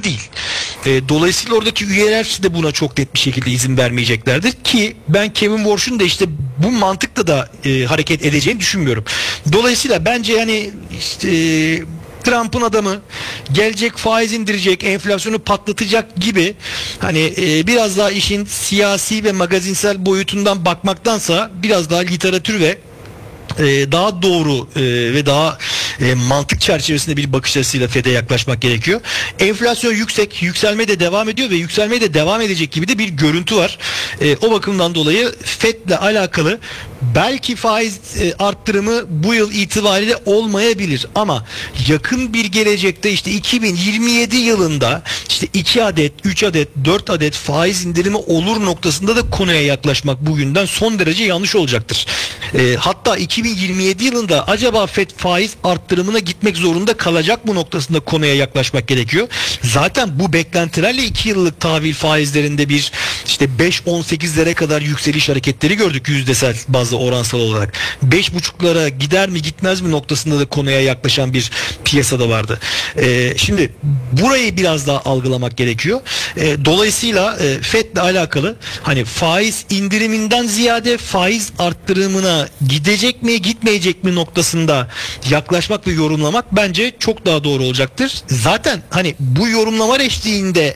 mantıklı değil. Dolayısıyla oradaki üyeler de buna çok net bir şekilde izin vermeyeceklerdir ki ben Kevin Warsh'un da işte bu mantıkla da hareket edeceğini düşünmüyorum. Dolayısıyla bence yani işte Trump'ın adamı gelecek, faiz indirecek, enflasyonu patlatacak gibi hani biraz daha işin siyasi ve magazinsel boyutundan bakmaktansa biraz daha literatür ve daha doğru ve daha mantık çerçevesinde bir bakış açısıyla FED'e yaklaşmak gerekiyor. Enflasyon yüksek, yükselmeye de devam ediyor ve yükselmeye de devam edecek gibi de bir görüntü var. O bakımdan dolayı FED'le alakalı belki faiz arttırımı bu yıl itibariyle olmayabilir ama yakın bir gelecekte işte 2027 yılında işte 2 adet, 3 adet, 4 adet faiz indirimi olur noktasında da konuya yaklaşmak bugünden son derece yanlış olacaktır. Hatta 2027 yılında acaba FED faiz arttırımına gitmek zorunda kalacak mı noktasında konuya yaklaşmak gerekiyor. Zaten bu beklentilerle 2 yıllık tahvil faizlerinde bir işte 5-18'lere kadar yükseliş hareketleri gördük yüzdesel bazı oransal olarak. 5,5'lara gider mi gitmez mi noktasında da konuya yaklaşan bir piyasada vardı. Şimdi burayı biraz daha algılamak gerekiyor. Dolayısıyla FED'le alakalı hani faiz indiriminden ziyade faiz arttırımına gidecek mi gitmeyecek mi noktasında yaklaşmak ve yorumlamak bence çok daha doğru olacaktır. Zaten hani bu yorumlama eşliğinde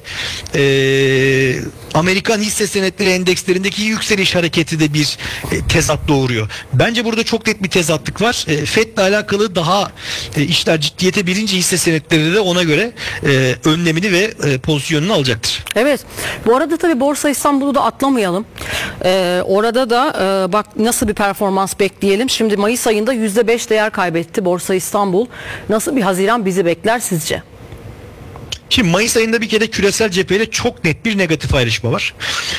Amerikan hisse senetleri endekslerindeki yükseliş hareketi de bir tezat doğuruyor. Bence burada çok net bir tezatlık var. FED'le alakalı daha işler ciddiyete binince hisse senetleri de ona göre önlemini ve pozisyonunu alacaktır. Evet. Bu arada tabii Borsa İstanbul'u da atlamayalım. Orada da bak nasıl bir performans bekleyelim. Şimdi Mayıs ayında %5 değer kaybetti Borsa İstanbul. Nasıl bir Haziran bizi bekler sizce? Şimdi Mayıs ayında bir kere küresel cepheyle çok net bir negatif ayrışma var.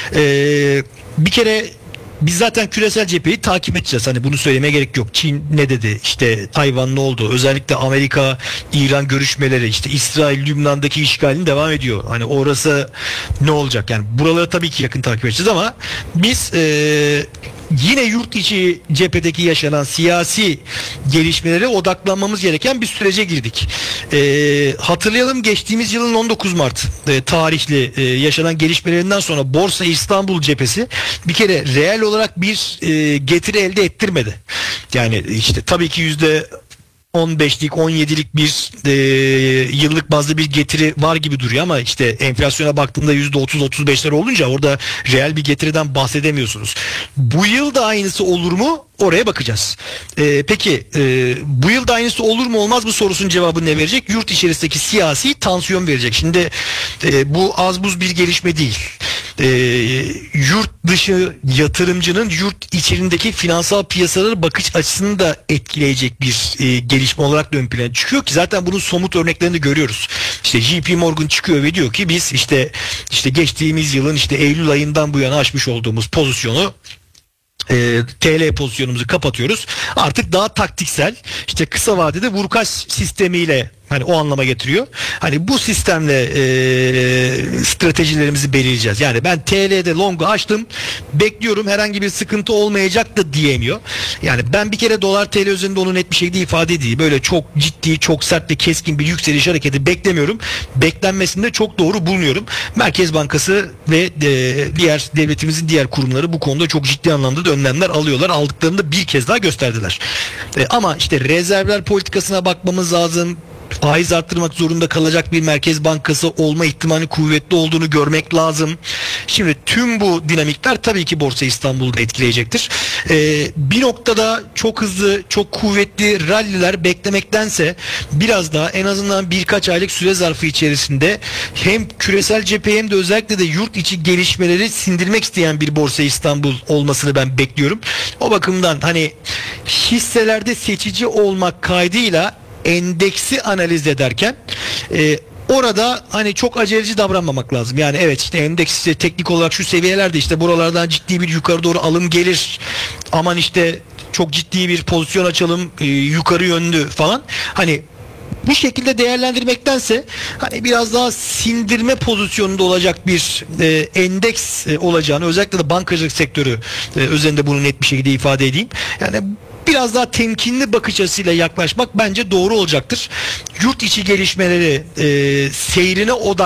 Bir kere biz zaten küresel cepheyi takip edeceğiz. Hani bunu söylemeye gerek yok. Çin ne dedi? İşte Tayvan ne oldu? Özellikle Amerika, İran görüşmeleri, işte İsrail, Lübnan'daki işgalin devam ediyor. Hani orası ne olacak? Yani buraları tabii ki yakın takip edeceğiz ama biz yine yurt içi cephedeki yaşanan siyasi gelişmelere odaklanmamız gereken bir sürece girdik. Hatırlayalım geçtiğimiz yılın 19 Mart tarihli yaşanan gelişmelerinden sonra Borsa İstanbul cephesi bir kere reel olarak bir getiri elde ettirmedi. Yani işte tabii ki %15'lik 17'lik bir yıllık bazda bir getiri var gibi duruyor ama işte enflasyona baktığında %30-35'ler olunca orada reel bir getiriden bahsedemiyorsunuz. Bu yıl da aynısı olur mu? Oraya bakacağız. Peki bu yıl da aynısı olur mu olmaz mı sorusunun cevabını ne verecek? Yurt içerisindeki siyasi tansiyon verecek. Şimdi bu az buz bir gelişme değil. Yurt dışı yatırımcının yurt içerisindeki finansal piyasalara bakış açısını da etkileyecek bir gelişme olarak da ön plana çıkıyor ki zaten bunun somut örneklerini de görüyoruz. İşte JP Morgan çıkıyor ve diyor ki biz işte geçtiğimiz yılın işte Eylül ayından bu yana açmış olduğumuz pozisyonu TL pozisyonumuzu kapatıyoruz. Artık daha taktiksel işte kısa vadede vurkaç sistemiyle hani o anlama getiriyor. Hani bu sistemle stratejilerimizi belirleyeceğiz. Yani ben TL'de long'u açtım. Bekliyorum herhangi bir sıkıntı olmayacak da diyemiyor. Yani ben bir kere dolar TL üzerinde onu net bir şekilde ifade edeyim. Böyle çok ciddi, çok sert ve keskin bir yükseliş hareketi beklemiyorum. Beklenmesini de çok doğru bulmuyorum. Merkez Bankası ve diğer devletimizin diğer kurumları bu konuda çok ciddi anlamda da önlemler alıyorlar. Aldıklarını da bir kez daha gösterdiler. Ama işte rezervler politikasına bakmamız lazım. Faiz arttırmak zorunda kalacak bir merkez bankası olma ihtimali kuvvetli olduğunu görmek lazım. Şimdi tüm bu dinamikler tabii ki Borsa İstanbul'da etkileyecektir. Bir noktada çok hızlı, çok kuvvetli ralliler beklemektense biraz daha en azından birkaç aylık süre zarfı içerisinde hem küresel cephe hem de özellikle de yurt içi gelişmeleri sindirmek isteyen bir Borsa İstanbul olmasını ben bekliyorum. O bakımdan hani hisselerde seçici olmak kaydıyla endeksi analiz ederken orada hani çok aceleci davranmamak lazım. Yani evet işte endeks işte teknik olarak şu seviyelerde işte buralardan ciddi bir yukarı doğru alım gelir. Aman işte çok ciddi bir pozisyon açalım yukarı yönlü falan. Hani bu şekilde değerlendirmektense hani biraz daha sindirme pozisyonunda olacak bir endeks olacağını özellikle de bankacılık sektörü üzerinde bunu net bir şekilde ifade edeyim. Yani biraz daha temkinli bakış açısıyla yaklaşmak bence doğru olacaktır. Yurt içi gelişmeleri seyrine